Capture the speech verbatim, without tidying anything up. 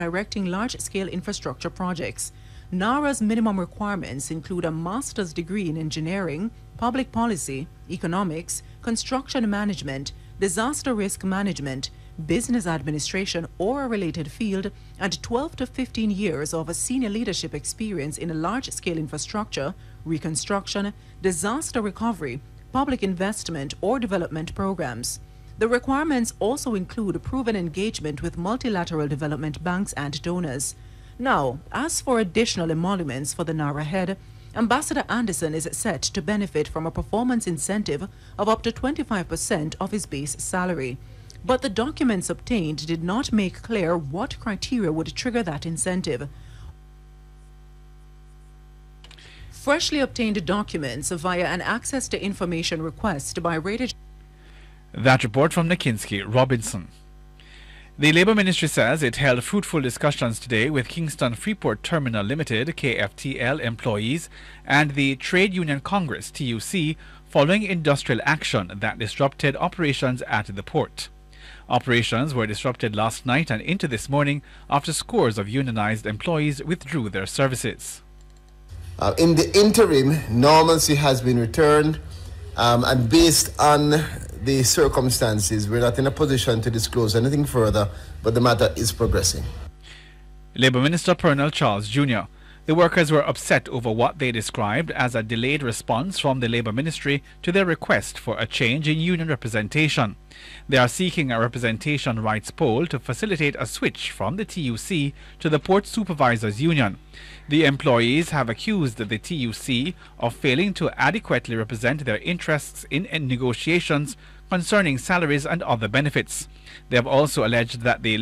directing large-scale infrastructure projects. NARA's minimum requirements include a master's degree in engineering, public policy, economics, construction management, disaster risk management, business administration or a related field, and twelve to fifteen years of a senior leadership experience in a large-scale infrastructure, reconstruction, disaster recovery, public investment or development programs. The requirements also include proven engagement with multilateral development banks and donors. Now, as for additional emoluments for the NARA head, Ambassador Anderson is set to benefit from a performance incentive of up to twenty-five percent of his base salary. But the documents obtained did not make clear what criteria would trigger that incentive. Freshly obtained documents via an access to information request by Raider. That report from Nikinsky Robinson. The Labour Ministry says it held fruitful discussions today with Kingston Freeport Terminal Limited K F T L employees and the Trade Union Congress T U C following industrial action that disrupted operations at the port. Operations were disrupted last night and into this morning after scores of unionized employees withdrew their services. Uh, in the interim, normalcy has been returned, um, and based on the circumstances, we're not in a position to disclose anything further, but the matter is progressing. Labour Minister Pernell Charles Junior The workers were upset over what they described as a delayed response from the Labour Ministry to their request for a change in union representation. They are seeking a representation rights poll to facilitate a switch from the T U C to the Port Supervisors Union. The employees have accused the T U C of failing to adequately represent their interests in negotiations concerning salaries and other benefits. They have also alleged that the